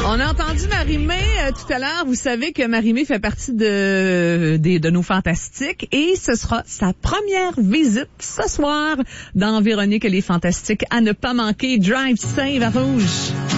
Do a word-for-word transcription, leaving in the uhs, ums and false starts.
On a entendu Marie-Mé euh, tout à l'heure. Vous savez que Marie-Mé fait partie de, de, de nos fantastiques et ce sera sa première visite ce soir dans Véronique et les Fantastiques à ne pas manquer. Drive Save à Rouge.